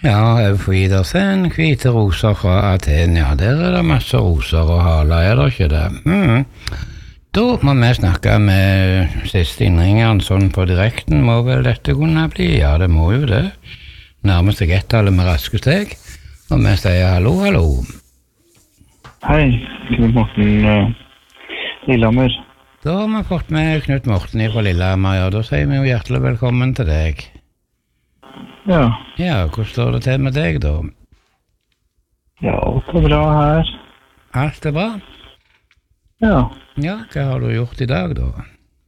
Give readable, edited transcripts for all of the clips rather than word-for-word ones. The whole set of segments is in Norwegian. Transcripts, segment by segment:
Ja, Auf Wiedersehen, hvite roser fra Aten, ja, der det masse roser og haler, det ikke det? Da må vi snakke med siste innringeren sånn på direkten, må vel dette kunne bli? Ja, det må jo det. Nærmer seg ett-tallet med raske steg, og vi sier hallo, hallo. Hei, Knut Morten Lillehammer. Da har vi fått med Knut Morten fra Lillehammer, ja, da sier vi jo hjertelig velkommen til deg. Ja. Ja, hvordan står det til med deg da? Ja, alt er bra her. Alt er bra? Ja. Ja, hva har du gjort i dag da?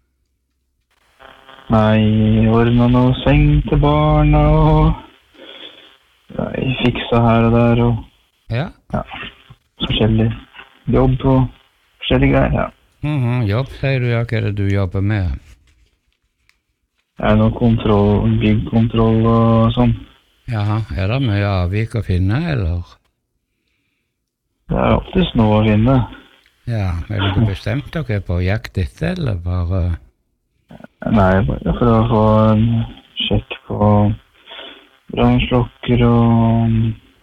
Nei, ordnet noe seng til barna og jeg fiksa her og der og Ja? ja, forskjellig jobb og forskjellige greier, ja. Jobb, sier du, ja, hva er det du jobber med? Det er noe kontroll, byggkontroll og sånn. Jaha, er det mye avvik å finne, eller? Det er alltid noe å finne. Ja, er det bestemt dere på jakt etter, eller bare? Nei, bare for å få en sjekk på brannslokker og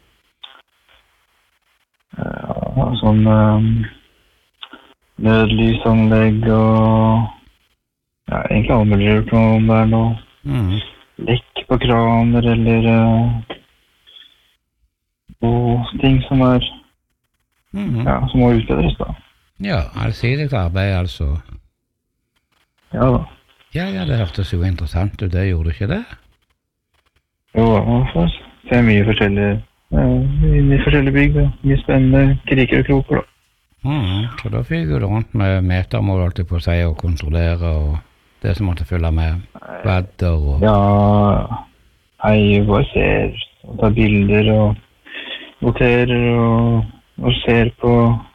ja, sånn nødlysanlegg og ja, egentlig alle mulige gjort noe om det er noe lekk på kraner eller og ting som er ja, som må utbedres da. Ja, allsidig arbeid altså. Ja da. Ja, det hørtes jo interessant ut, det gjorde ikke det? Jo, det er mye forskjellige bygg, mye spennende kriker og kroker da. Så da fikk du rundt med metermål, holdt jeg på å si, og kontrollere og det som måtte følge med vadder og... Ja, jeg bare ser og tar bilder og noterer og ser på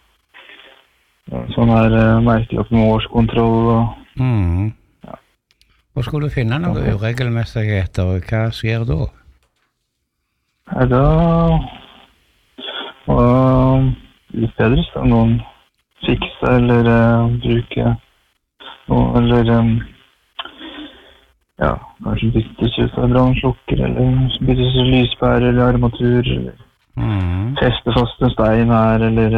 sånn her merkelig opp med årskontroll og... Ja. Og skulle du finne noen uregelmessigheter, hva skjer da? Ja, da må utbedres da noen fikse eller bruke noe, eller ja, kanskje byttes ut av brannslokker, eller byttes ut lyspærer eller armatur, eller feste fast en stein her, eller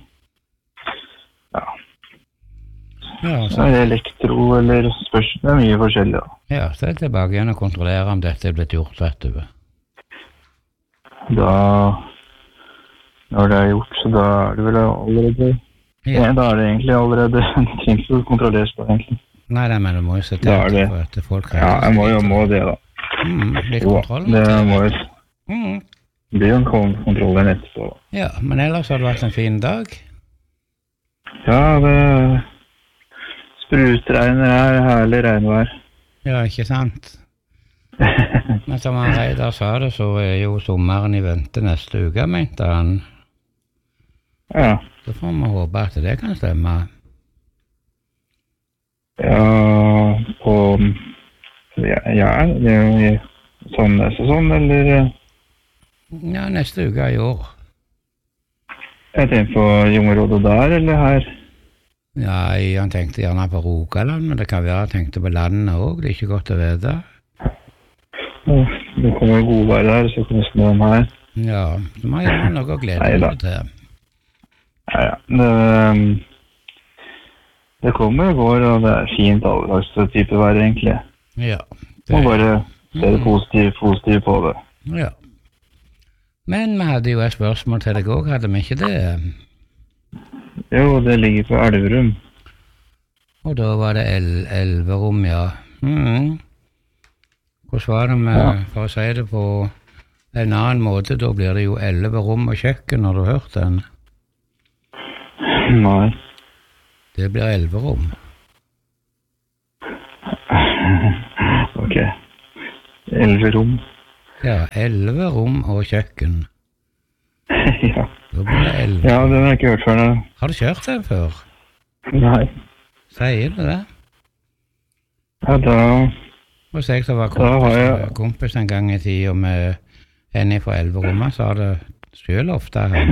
ja, elektro, eller spørsmål, det er mye forskjellig da. Ja, så er det tilbake igjen og kontrollere om dette er blitt gjort rett over. Da, når det er gjort, så da er det vel allerede, ja, da er det egentlig allerede, det trengs å kontrolleres da egentlig. Nei, men du må jo se til for at folk har... Ja, jeg må det da. Litt kontroll? Det må jo... Det blir jo en kontroll etterpå da. Ja, men ellers har det vært en fin dag? Ja, det sprutregner her, herlig regnvær. Ja, ikke sant? Men som han Reidar sa det, så er jo sommeren i vente neste uke, mente han. Ja. Så får vi håpe at det kan stemme. Ja, på... Ja, sånn neste sånn, eller... Ja, neste uke i år. Jeg tenkte på Jungerådet der, eller her? Ja, han tenkte gjerne på Rogaland, men det kan være han tenkte på landet også, det er ikke godt å vite. Det kommer god vær der, så kommer snø om her. Ja, så må jeg gjøre noe å glede meg til. Ja, det kommer og går, og det er fint alle slags type vær egentlig. Ja. Må bare se det positivt på det. Ja. Men vi hadde jo et spørsmål til deg også, hadde vi ikke det? Jo, det ligger på Elverum. Og da var det Elverum, ja. Hvordan var det med, for å si det på en annen måte, da blir det jo 11 rom og kjøkken, har du hørt den? Nei. Det blir 11 rom. Ok. 11 rom. Ja, 11 rom og kjøkken. Ja. Da blir det 11. Ja, den har jeg ikke hørt før nå. Har du kjørt den før? Nei. Sier du det? Ja, da... Og så jeg som var kompis en gang i tiden med en fra 11 rommet, så har det selv ofte her.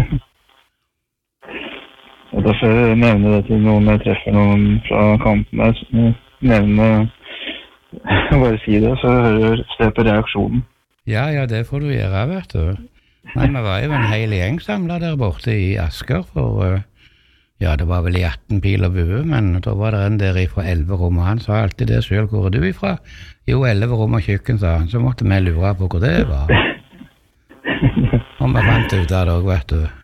Og da får jeg nevne det til noen jeg treffer noen fra kampen der, nevne, bare si det, så hører jeg se på reaksjonen. Ja, det får du gjøre, vet du. Nei, vi var jo en hel gjeng samlet der borte i Asker for, det var vel i 18 pil og bue, men da var det en der fra 11 rom, og han sa alltid det selv, hvor er du ifra? Jo, 11 rom og kjøkken, sa han, så måtte vi lure på hvor det var. Og vi fant ut av det også, vet du.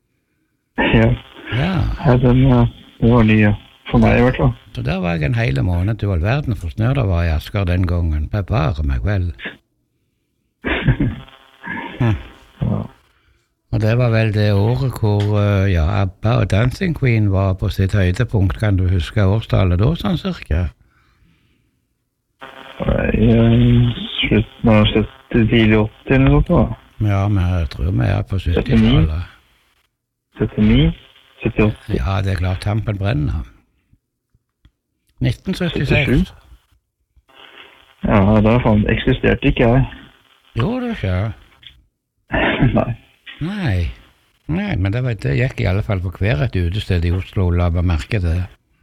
Ja, den var ny for meg i hvert fall. Så der var jeg en hel måned til all verden for snø det var i Asker den gangen. Bevare meg vel. Og det var vel det året hvor ABBA og Dancing Queen var på sitt høydepunkt. Kan du huske årstallet da, sånn cirka? Slutten av 70-80 eller noe sånt da. Ja, men jeg tror vi på 70-tallet. 79? 78? Ja, det klart tampen brenner. 1976. Ja, da eksisterte ikke jeg. Gjorde du ikke? Nei, men det gikk i alle fall på hver et utested i Oslo, la meg merke det.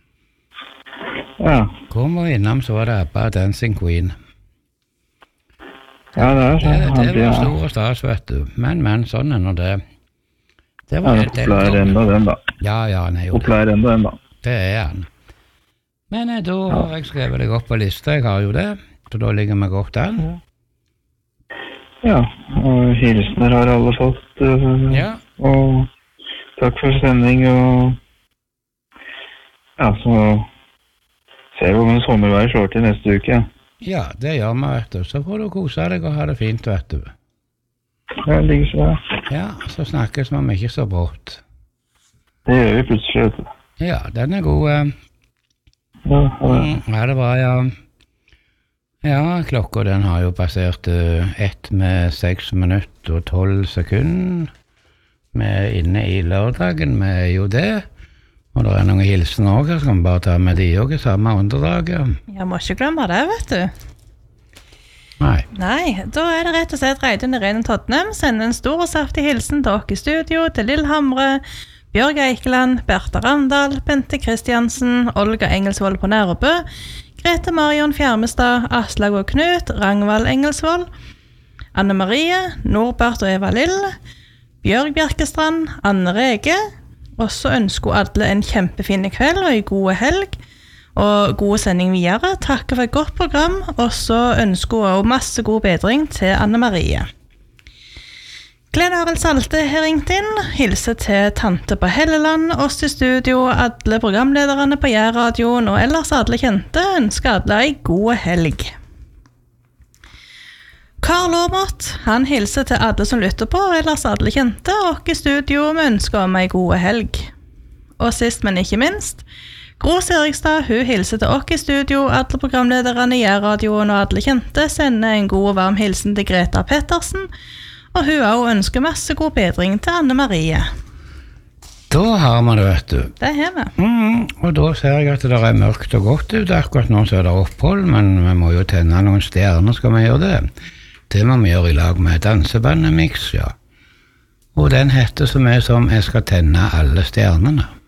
Ja. Kom og innom, så var det ABBA Dancing Queen. Ja, det var stor og stas, vet du. Men, sånn er nå det. Det var helt opplærer enda den da. Ja, nei, opplærer enda den da. Det han. Men da har jeg skrevet deg opp på lista, jeg har jo det. Så da ligger vi godt an. Ja, og hilsener har alle fått, og takk for sending, og så ser vi om en sommervær slår til neste uke. Ja, det gjør vi, vet du, så får du kose deg og ha det fint, vet du. Ja, det ligger så. Ja, så snakkes vi om ikke så brått. Det gjør vi plutselig, vet du. Ja, den er god. Ja, det var, Ja, klokka den har jo passert 1 med 6 minutter og 12 sekunder. Vi er inne i lørdagen, vi er jo det. Og det er noen hilsen også, så kan vi bare ta med de også, samme underdaget. Jeg må ikke glemme det, vet du. Nei, da er det rett og slett Reidun Irene Todnem, sender en stor og saftig hilsen til dere i studio, til Lillehamre, Bjørg Eikeland, Bertha Ravndal, Bente Kristiansen, Olga Engelsvold på Nærbø, Grete Marion Fjermestad, Aslag og Knut, Rangvald Engelsvold, Anne Marie, Norbert og Eva Lill, Bjørg Bjerkestrand, Anne Rege, og så ønsker alle en kjempefin kveld og en god helg, og god sending videre. Takker for et godt program, og så ønsker jeg masse god bedring til Anne Marie. Glenn Arild Salte har ringt inn, hilser til tante på Helleland, oss i studio, alle programlederne på Jærradioen og ellers alle kjente, ønsker alle en god helg. Karl Aamodt, han hilser til alle som lytter på, ellers alle kjente, og i studio vi ønsker om en god helg. Og sist, men ikke minst, Gros Erikstad, hun hilser til oss i studio, alle programlederne i Jærradioen og alle kjente, sender en god og varm hilsen til Greta Pettersen, og hun også ønsker masse god bedring til Anne Marie. Da har vi det, vet du. Det har vi. Og da ser jeg at det er mørkt og godt ut. Akkurat nå så er det opphold, men vi må jo tenne noen stjerner, skal vi gjøre det. Det må vi gjøre i lag med dansebandet Mix, ja. Og den heter så mye som «Jeg skal tenne alle stjernene».